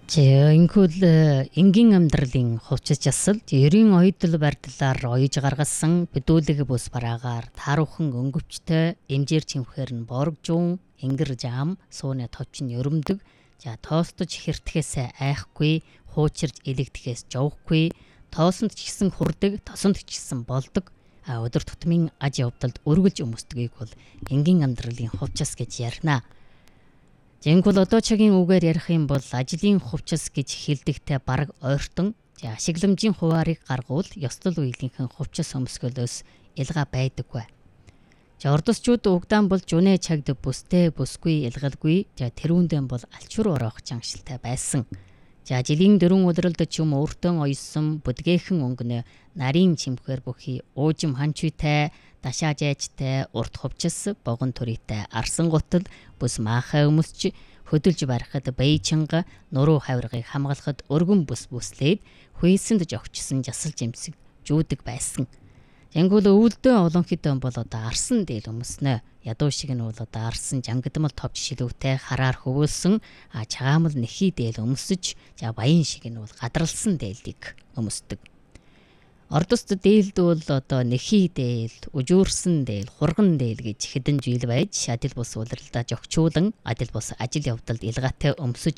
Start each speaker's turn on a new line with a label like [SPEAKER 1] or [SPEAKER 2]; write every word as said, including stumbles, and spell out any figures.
[SPEAKER 1] Инхүүл энгийн амьдралын хувцас жасал ерийн оюутал барьдлаар оёж гаргасан бэдүүлэг бус бараагаар тааруухан өнгөвчтэй эмжээр чимхээр нь боргжуун ингэр жаам сууны товчин өрөмдөг за тоостож хэртгэхээс айхгүй хуучирж илэгдэхээс жовхгүй тоосонд ч гэсэн хүрдэг тосонд ч гэсэн болдог а өдөр тутмын аж явдалд өргөлж өмсдгийг бол энгийн амьдралын хувцас гэж ярина. Жингүүл одоочгийн үгээр ярих юм бол ажлын хувцас гэж хэлдэгтэй бараг ойртон ашигламжийн хуваарийг гаргуул ёслол үеийнхэн хувцас өмсгөлөөс илгаа байдаггүй. Ордосчууд угдаан бол жүнэ чагд бүстэй бүсгүй илгалгүй тэрүүндэн бол алчуур ороох чангшилтай байсан. За жилийн дөрвөн өдрөлд ч юм өөртөө оёсон бүдгээхэн өнгөнө нарийн чимхээр бүхий уужим ханчүйтай дашаажайчтай урт хувцас богон төрийтэй арсан гутал бүс маахаа өмсч хөдөлж барихад баяжинга нуруу хавиргыг хамгаалахад өргөн бүс бүслээд хүйсэнд жогчсон жасал жимсэг жүүдэг байсан. Янгуул өвөлдөө олонхидон бол одоо арсан дээл өмснө. Ядуу шиг нь бол одоо арсан жангадмал товч шилүүтэй хараар хөвөлсөн а чагаамал нэхий дээл өмсөж за баян шиг нь бол гадралсан дээлийг өмсдөг. Ордост дээлд бол одоо нэхий дээл, үжүүрсэн дээл, хурган дээл гэж хэдэн жил байж адил бус улиралдаа жогчуулан адил бус ажил явдалд илгаатай өмсөж